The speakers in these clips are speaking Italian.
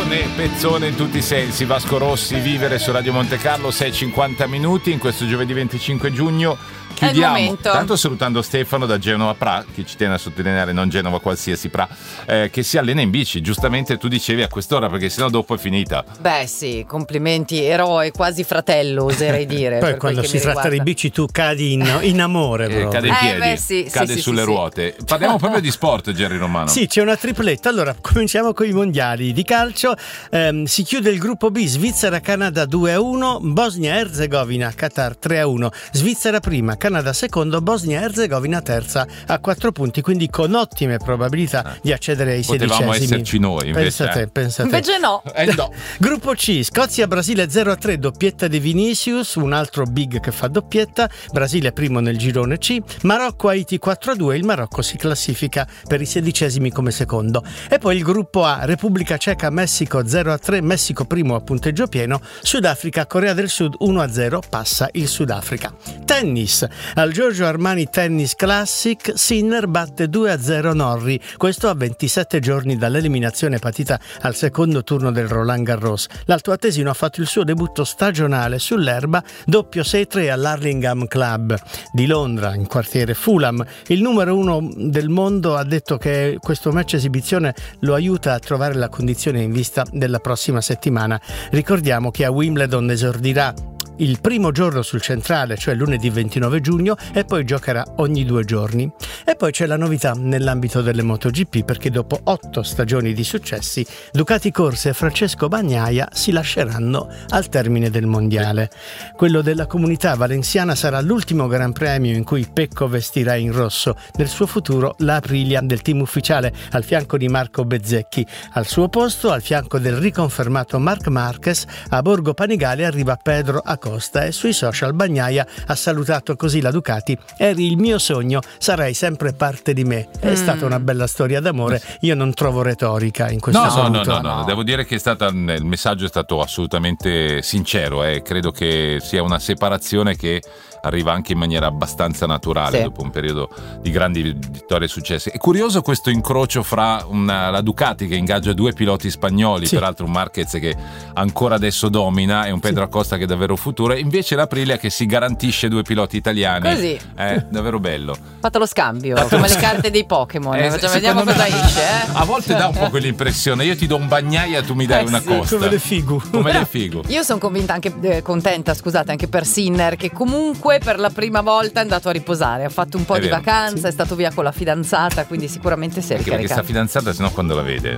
Pezzone in tutti i sensi. Vasco Rossi, Vivere su Radio Monte Carlo, 6:50 minuti in questo giovedì 25 giugno. Chiudiamo, tanto salutando Stefano da Genova Pra, che ci tiene a sottolineare, non Genova qualsiasi Pra, che si allena in bici. Giustamente tu dicevi a quest'ora, perché sennò dopo è finita. Beh sì, complimenti, eroe, quasi fratello oserei dire. Poi quando si tratta di bici tu cadi in amore, cade in piedi, cade sulle ruote. Parliamo proprio di sport, Gerry Romano. Sì, c'è una tripletta. Allora cominciamo con i mondiali di calcio. Si chiude il gruppo B, Svizzera-Canada 2-1, Bosnia-Herzegovina Qatar 3-1, Svizzera prima, Canada secondo, Bosnia-Herzegovina terza a 4 punti, quindi con ottime probabilità di accedere ai Potevamo 16esimi. esserci noi invece. Pensa te. Invece no. No. Gruppo C, Scozia-Brasile 0-3, doppietta di Vinicius, un altro big che fa doppietta, Brasile primo nel girone C, Marocco-Haiti 4-2, il Marocco si classifica per i 16esimi come secondo. E poi il gruppo A, Repubblica Ceca-Messico 0-3, Messico primo a punteggio pieno, Sudafrica-Corea del Sud 1-0, passa il Sudafrica. Tennis, al Giorgio Armani Tennis Classic, Sinner batte 2-0 Norrie, questo a 27 giorni dall'eliminazione patita al secondo turno del Roland Garros. L'altoatesino ha fatto il suo debutto stagionale sull'erba, doppio 6-3 all'Hurlingham Club di Londra, in quartiere Fulham. Il numero 1 del mondo ha detto che questo match esibizione lo aiuta a trovare la condizione in vista della prossima settimana. Ricordiamo che a Wimbledon esordirà il primo giorno sul centrale, cioè lunedì 29 giugno, e poi giocherà ogni 2 giorni. E poi c'è la novità nell'ambito delle MotoGP, perché dopo 8 stagioni di successi, Ducati Corse e Francesco Bagnaia si lasceranno al termine del mondiale. Quello della Comunità Valenziana sarà l'ultimo Gran Premio in cui Pecco vestirà in rosso. Nel suo futuro la Aprilia del team ufficiale al fianco di Marco Bezzecchi. Al suo posto, al fianco del riconfermato Marc Marquez, a Borgo Panigale arriva Pedro Acosta, e sui social Bagnaia ha salutato così la Ducati: eri il mio sogno, sarai sempre parte di me. È stata una bella storia d'amore, io non trovo retorica in questo saluto. No, devo dire che il messaggio è stato assolutamente sincero, credo che sia una separazione che arriva anche in maniera abbastanza naturale, dopo un periodo di grandi vittorie e successi. È curioso questo incrocio fra la Ducati che ingaggia 2 piloti spagnoli, peraltro un Marquez che ancora adesso domina e un Pedro Acosta che è davvero futuro, invece l'Aprilia che si garantisce 2 piloti italiani. Così. È davvero bello. Fatto lo scambio, come le carte dei Pokémon. Vediamo cosa esce. A volte dà un po' quell'impressione, io ti do un Bagnaia, tu mi dai una Costa. Come le figu. Io sono convinta, anche contenta, scusate, anche per Sinner, che comunque per la prima volta è andato a riposare, ha fatto un po' di vacanza, è stato via con la fidanzata, quindi sicuramente si è ricaricato. Perché sta fidanzata, sennò quando la vede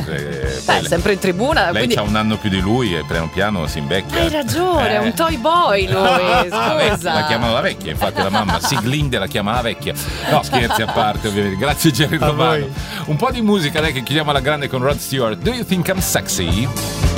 sempre in tribuna. Lei quindi... ha un anno più di lui e piano piano si invecchia. Hai ragione, è un toy boy lui, scusa. La chiamano la vecchia, infatti la mamma Siglinde la chiama la vecchia. No, scherzi a parte, ovviamente. Grazie Gerry Romano. Un po' di musica, dai, che chiudiamo alla grande con Rod Stewart. Do you think I'm sexy?